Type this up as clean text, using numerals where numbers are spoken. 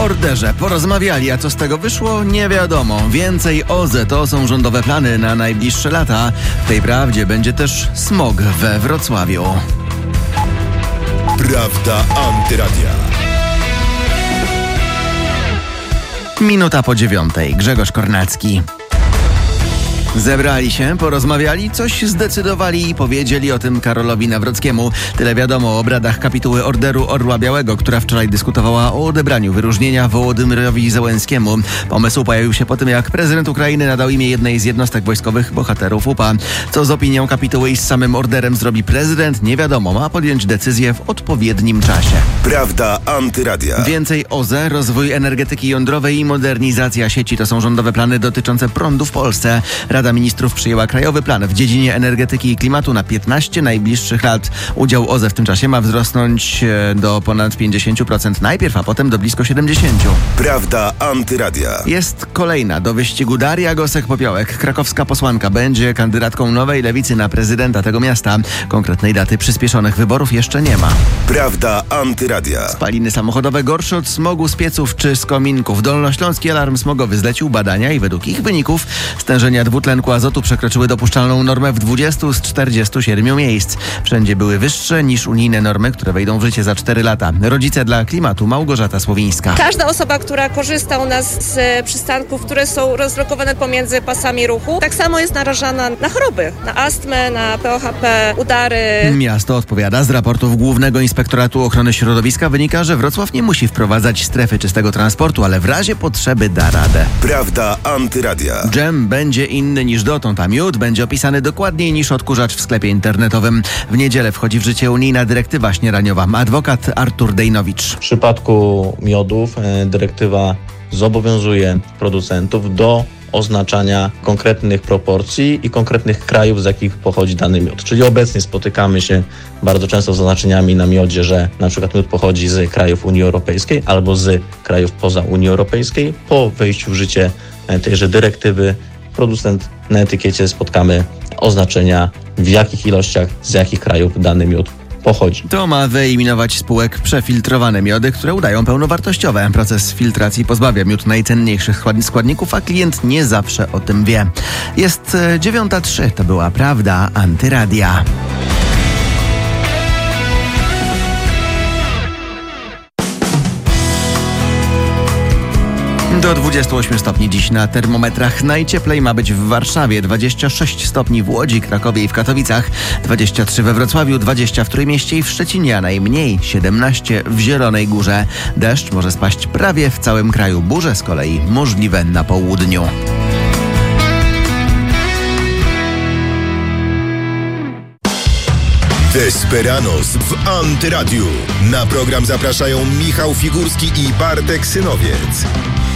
orderze porozmawiali, a co z tego wyszło, nie wiadomo. Więcej OZE to są rządowe plany na najbliższe lata. W tej prawdzie będzie też smog we Wrocławiu. Prawda Antyradia. Minuta po 9:00. Grzegorz Kornacki. Zebrali się, porozmawiali, coś zdecydowali i powiedzieli o tym Karolowi Nawrockiemu. Tyle wiadomo o obradach kapituły Orderu Orła Białego, która wczoraj dyskutowała o odebraniu wyróżnienia Wołodymyrowi Zełenskiemu. Pomysł pojawił się po tym, jak prezydent Ukrainy nadał imię jednej z jednostek wojskowych bohaterów UPA. Co z opinią kapituły i z samym orderem zrobi prezydent, nie wiadomo. Ma podjąć decyzję w odpowiednim czasie. Prawda Antyradia. Więcej OZE, rozwój energetyki jądrowej i modernizacja sieci to są rządowe plany dotyczące prądu w Polsce. Rada Ministrów przyjęła krajowy plan w dziedzinie energetyki i klimatu na 15 najbliższych lat. Udział OZE w tym czasie ma wzrosnąć do ponad 50% najpierw, a potem do blisko 70%. Prawda Antyradia. Jest kolejna do wyścigu Daria Gosek-Popiołek. Krakowska posłanka będzie kandydatką Nowej Lewicy na prezydenta tego miasta. Konkretnej daty przyspieszonych wyborów jeszcze nie ma. Prawda Antyradia. Spaliny samochodowe gorsze od smogu z pieców czy z kominków. Dolnośląski Alarm Smogowy zlecił badania i według ich wyników stężenia dwutlenku azotu przekroczyły dopuszczalną normę w 20 z 47 miejsc. Wszędzie były wyższe niż unijne normy, które wejdą w życie za 4 lata. Rodzice dla klimatu Małgorzata Słowińska. Każda osoba, która korzysta u nas z przystanków, które są rozlokowane pomiędzy pasami ruchu, tak samo jest narażana na choroby, na astmę, na POHP, udary. Miasto odpowiada. Z raportów Głównego Inspektoratu Ochrony Środowiska wynika, że Wrocław nie musi wprowadzać strefy czystego transportu, ale w razie potrzeby da radę. Prawda Antyradia. Dżem będzie inny niż dotąd, a miód będzie opisany dokładniej niż odkurzacz w sklepie internetowym. W niedzielę wchodzi w życie unijna dyrektywa śniadaniowa. Adwokat Artur Dejnowicz. W przypadku miodów dyrektywa zobowiązuje producentów do oznaczania konkretnych proporcji i konkretnych krajów, z jakich pochodzi dany miód. Czyli obecnie spotykamy się bardzo często z oznaczeniami na miodzie, że na przykład miód pochodzi z krajów Unii Europejskiej albo z krajów poza Unii Europejskiej. Po wejściu w życie tejże dyrektywy producent na etykiecie spotkamy oznaczenia, w jakich ilościach, z jakich krajów dany miód pochodzi. To ma wyeliminować z półek przefiltrowane miody, które udają pełnowartościowe. Proces filtracji pozbawia miód najcenniejszych składników, a klient nie zawsze o tym wie. Jest 9:03. To była Prawda Antyradia. Do 28 stopni dziś na termometrach. Najcieplej ma być w Warszawie, 26 stopni w Łodzi, Krakowie i w Katowicach, 23 we Wrocławiu, 20 w Trójmieście i w Szczecinie, a najmniej 17 w Zielonej Górze. Deszcz może spaść prawie w całym kraju, burze z kolei możliwe na południu. Desperados w Antyradiu. Na program zapraszają Michał Figurski i Bartek Synowiec.